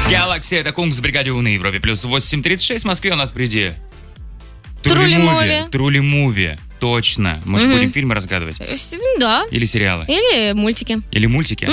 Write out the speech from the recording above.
Galaxy, это Кунгс в бригаде У на Европе. Плюс 8.36 в Москве у нас впереди. Трули Муви. Точно. Может, будем фильмы разгадывать? Да. Или сериалы? Или мультики. Или мультики?